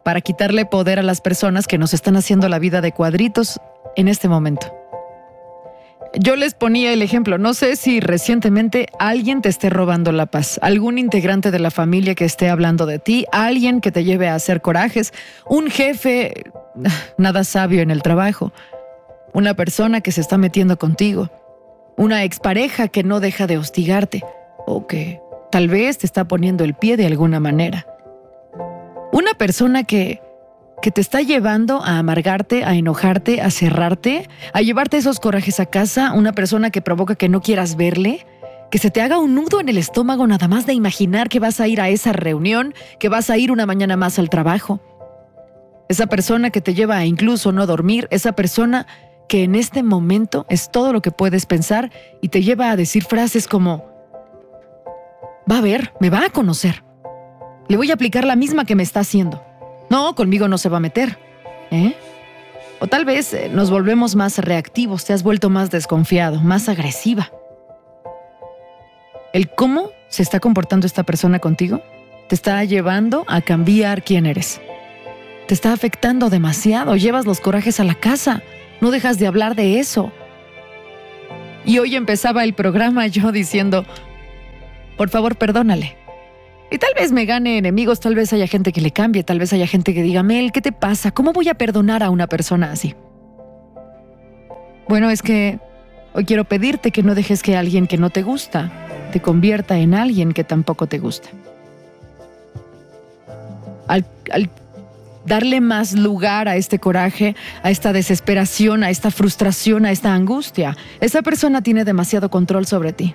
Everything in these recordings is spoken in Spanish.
para quitarle poder a las personas que nos están haciendo la vida de cuadritos en este momento. Yo les ponía el ejemplo, no sé si recientemente alguien te esté robando la paz, algún integrante de la familia que esté hablando de ti, alguien que te lleve a hacer corajes, un jefe nada sabio en el trabajo, una persona que se está metiendo contigo, una expareja que no deja de hostigarte o que tal vez te está poniendo el pie de alguna manera. Una persona que te está llevando a amargarte, a enojarte, a cerrarte, a llevarte esos corajes a casa, una persona que provoca que no quieras verle, que se te haga un nudo en el estómago nada más de imaginar que vas a ir a esa reunión, que vas a ir una mañana más al trabajo. Esa persona que te lleva a incluso no dormir, esa persona que en este momento es todo lo que puedes pensar y te lleva a decir frases como: va a ver, me va a conocer. Le voy a aplicar la misma que me está haciendo. No, conmigo no se va a meter. O tal vez nos volvemos más reactivos, te has vuelto más desconfiado, más agresiva. El cómo se está comportando esta persona contigo te está llevando a cambiar quién eres. Te está afectando demasiado, llevas los corajes a la casa, no dejas de hablar de eso. Y hoy empezaba el programa yo diciendo: por favor, perdónale. Y tal vez me gane enemigos, tal vez haya gente que le cambie, tal vez haya gente que diga: Mel, ¿qué te pasa? ¿Cómo voy a perdonar a una persona así? Bueno, es que hoy quiero pedirte que no dejes que alguien que no te gusta te convierta en alguien que tampoco te gusta. Al darle más lugar a este coraje, a esta desesperación, a esta frustración, a esta angustia, esa persona tiene demasiado control sobre ti.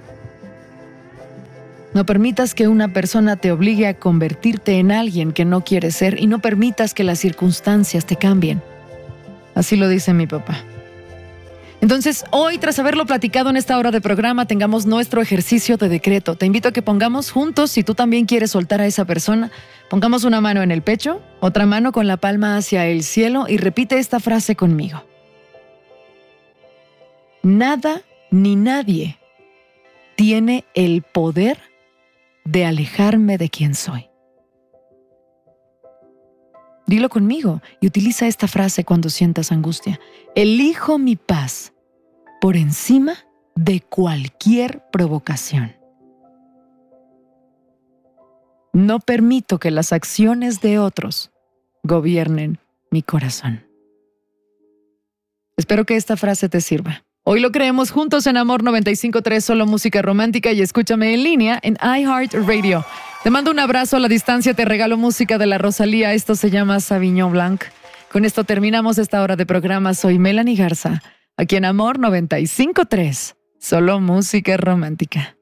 No permitas que una persona te obligue a convertirte en alguien que no quieres ser y no permitas que las circunstancias te cambien. Así lo dice mi papá. Entonces, hoy, tras haberlo platicado en esta hora de programa, tengamos nuestro ejercicio de decreto. Te invito a que pongamos juntos, si tú también quieres soltar a esa persona, pongamos una mano en el pecho, otra mano con la palma hacia el cielo y repite esta frase conmigo. Nada ni nadie tiene el poder de alejarme de quien soy. Dilo conmigo y utiliza esta frase cuando sientas angustia. Elijo mi paz por encima de cualquier provocación. No permito que las acciones de otros gobiernen mi corazón. Espero que esta frase te sirva. Hoy lo creemos juntos en Amor 95.3, solo música romántica, y escúchame en línea en iHeartRadio. Te mando un abrazo a la distancia, te regalo música de la Rosalía, esto se llama Sauvignon Blanc. Con esto terminamos esta hora de programa. Soy Melanie Garza, aquí en Amor 95.3, solo música romántica.